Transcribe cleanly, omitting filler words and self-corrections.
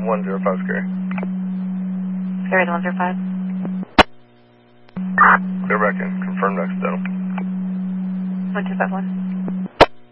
105 Scary. Scary 105. Clear back in. Confirmed accidental. 1251.